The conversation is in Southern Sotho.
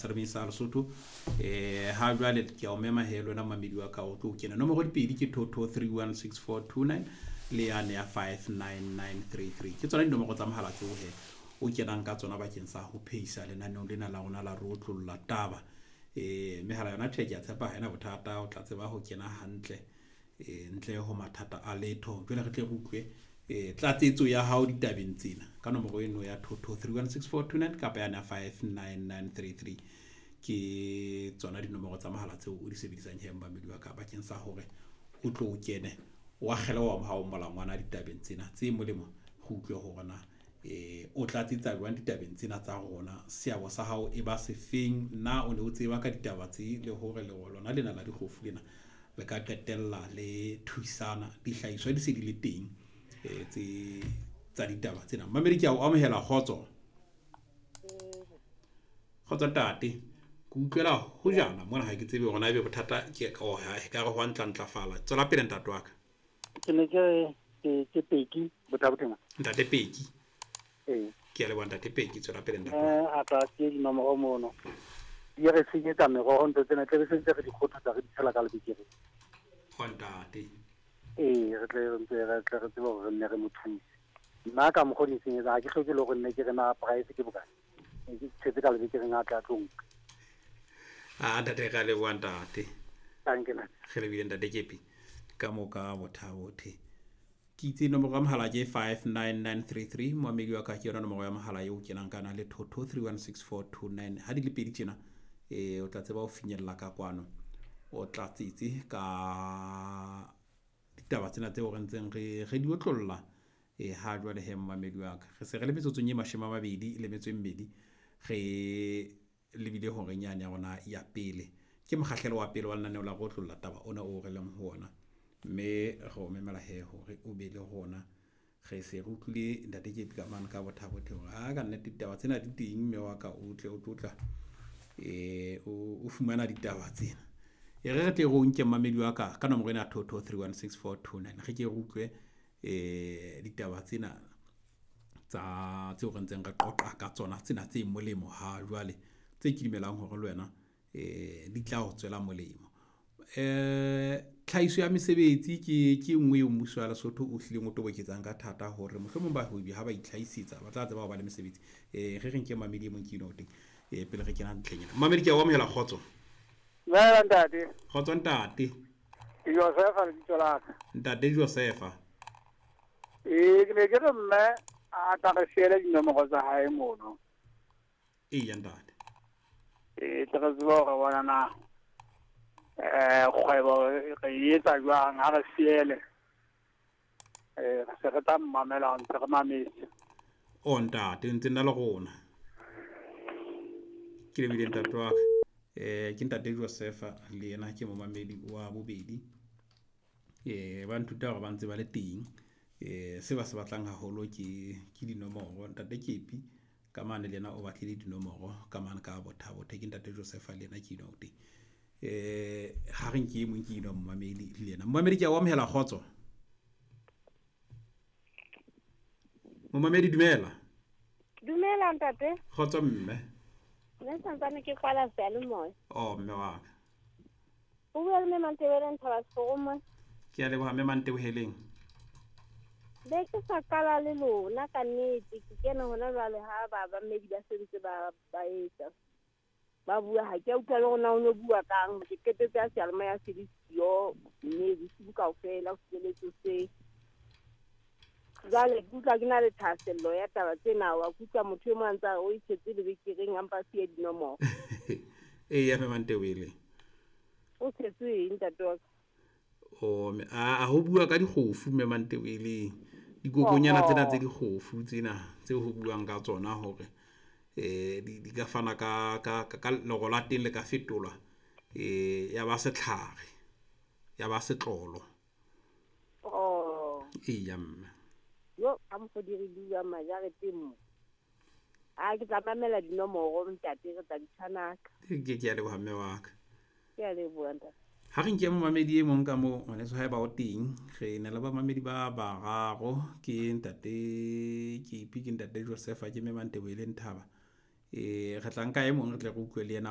serebeng sa Lesotho ha jwale ke a o mema he lona mamedi wa ka o tlo kena nomoro dipedi ke toto 316429 le yane ya 59933 ke tsona dinomoro tsa mohala tseo he o kenang ka tsona bakeng sa ho phehisa lenaneo lena la rona la rotlolla taba mehala yona theke ya tshepa ha ena bothata o tla tseba ho kena hantle ntle ho mathata a letho jwale re tle go utlwe tlatsetso ya hao ditabeng tsena ka nomoro eno ya toto 316429 kapa yana 59933 ke tsona dinomoro tsa mohala tseo o di sebedisang he mbamedi wa ka bakeng sa hore o tlo o kene wa khela wa hao molangwana ditabeng tsena tse molemo go utlwe hore na o tlatsetsa jwang ditabeng tsena tsa rona seabo sa hao e ba se feng na o ne o tseba ka ditaba tse le hore le lona lena la dikgofu lena le ka qetella le thuisana dihlahiswa di se di le teng tsa ditaba tsena mamedi ke a o amohela khotso tate ke utlwela ho jana mona ha ke tsebe gona ebe bothata ke ka re ho ntlantlafala tswela pele ntate wa ka ke ne ke peki botabotema ntate peki ke a le bontate peki tswela pele ntate a ka ke dinomoro mono di re senyetsa merogo ntse tsena tle re sentse re di khothatsa re di tshela ka lebekere ntate re tle re tsebe gore nne re mothusi nna ka mo go di senyetsa ga ke hloke le go nne ke re na price ke bokae ke tshetse ka lebekere nga tla tlonka ntate ga le bua ntate tankena ge le bile ntate kepi ka moka bothabothe ke itse nomoro ya mohala ke 59933 moamedi wa ka ke yona nomoro ya mohala eo kenang kana le toto 316429 ha di le pedi tjena o tla tseba o finyella ka kwano o tla tsitse ka ditaba tsena tse o rentseng re di otlolla ha jwale he moamedi wa ka re se re le metsotsong e 20 le metso e 2 re lebile hore nyane ya rona ya pele ke mokgahlelo wa pele wa lenaneo la go otlolla taba ona o re leng ho ona mme re o memela he hore o be le hona ge se re utlwile ntate ke ka man ka bothabo hore a ka nne ditaba tsena di teng mme wa ka o tle o tlotla o fumana ditaba tsena re tle go nke mamedi wa ka nomoro ena toto 316429 ge ke utlwe ditaba tsena tsa tse o rentseng re qoqa ka tsona tsena tse molemo ha jwale tse ke dimelang hore le wena di tla o tswela molemo tlhaiso ya mesebetsi ke nngwe o mmuso wa Lesotho o hlile mo toboketsang ka thata hore mohlomong ba hobi ha ba itlhaisetsa ba tla tseba ba le mesebetsi re nke mamedi mo ke no teng pele re kena ntlheng mamedi ke wa mohela khotso ba ntate khotso ntate Joseph a ditsola ntate Joseph ke ne ke re mme a ta re shele dinomoro tsa hae mono ya ntate tla re tseba gore bona na kgwebo re etsa jwang ha re fiele se re tla mmamela ntse re mametse o ntate ntse nna le gona ke le bile ntate wa ka ke ntate Joseph le yena ke momamedi wa bobedi ba nthuta gore ba ntse ba le teng se ba se batlang haholo ke dinomoro ntate kepi ka mane le yena o batlile dinomoro ka mane ka bothabo ke ntate Joseph le yena ke no teng ha re nke mo ke ino mmamedi le yena mmamedi ke wa mohela khotso mmamedi dumela ntate khotso mme nna santsane ke kwala Selemoy mme wa ka o bua le mme Mantebele Nthabase Foromo ke a leboha mme Mantebeleng be ke sa kala le lona ka nnete ke kena hona jwale ha ba mmedi ba sentse ba etsa ba bua ha ke utlwa le gona o no bua kang ke ketetse ya Selma ya Sedisio mme di sibuka o fela o seletse se jale kutla ke na le thasello ya taba tsena wa kutla motho e mantsa o itshetse le bekereng ampa se dinomoro ya mme Mantebele o tshetse ntate wa a ho bua ka dikgofu mme Mantebele dikokonyana tsena tse dikgofu tsena tse ho buang ka tsona hore di ka fana ka logo la teng le ka fetolwa ya ba setlhare ya ba setlolo ya mme yo a mo fodiri bua majare temo a ke tla mamela dinomoro ntate re tla ditshwanaka ke a leboha mme wa ka ke a leboha ntate ha re nke momamedi e mong ka mo ngwane so ha ba o teng re na le ba mamedi ba bararo ke ntate ke ntate Joseph ke mme Mantebele Nthaba re tla nka e mong re tle go utlwe le yena